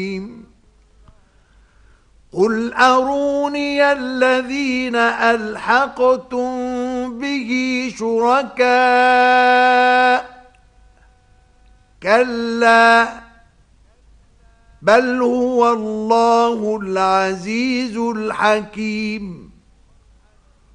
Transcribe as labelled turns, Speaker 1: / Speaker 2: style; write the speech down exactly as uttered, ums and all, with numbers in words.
Speaker 1: قل أروني الذين ألحقتم به شركاء كلا بل هو الله العزيز الحكيم